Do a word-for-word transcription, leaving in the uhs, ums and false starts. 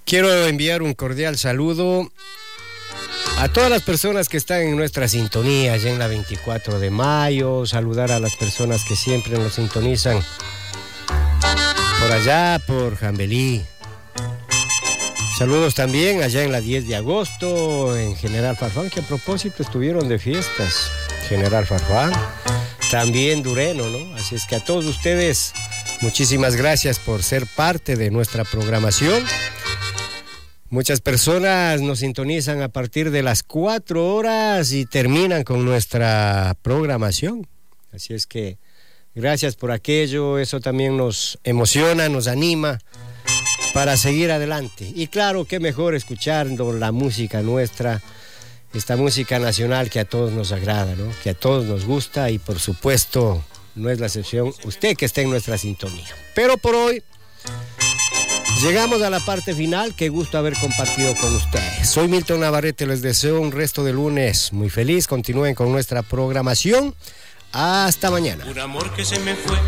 Quiero enviar un cordial saludo a todas las personas que están en nuestra sintonía ya en la veinticuatro de mayo, saludar a las personas que siempre nos sintonizan por allá, por Jambelí. Saludos también allá en la diez de agosto, en General Farfán, que a propósito estuvieron de fiestas. General Farfán, también Dureno, ¿no? Así es que a todos ustedes, muchísimas gracias por ser parte de nuestra programación. Muchas personas nos sintonizan a partir de las cuatro horas y terminan con nuestra programación. Así es que gracias por aquello, eso también nos emociona, nos anima para seguir adelante. Y claro, qué mejor escuchando la música nuestra, esta música nacional que a todos nos agrada, ¿no? Que a todos nos gusta y por supuesto no es la excepción usted que está en nuestra sintonía. Pero por hoy llegamos a la parte final. Qué gusto haber compartido con ustedes. Soy Milton Navarrete, les deseo un resto de lunes muy feliz. Continúen con nuestra programación. Hasta mañana. Un amor que se me fue.